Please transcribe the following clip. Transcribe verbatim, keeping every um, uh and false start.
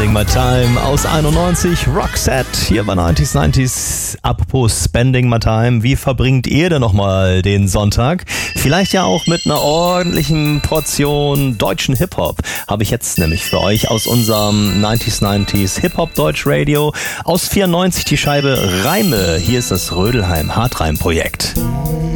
Spending My Time aus einundneunzig, Roxette, hier bei neunzig neunzig. Apropos Spending My Time, wie verbringt ihr denn nochmal den Sonntag? Vielleicht ja auch mit einer ordentlichen Portion deutschen Hip-Hop. Habe ich jetzt nämlich für euch aus unserem neunzig neunzig Hip-Hop Deutsch Radio aus vierundneunzig die Scheibe Reime. Hier ist das Rödelheim Hartreim Projekt.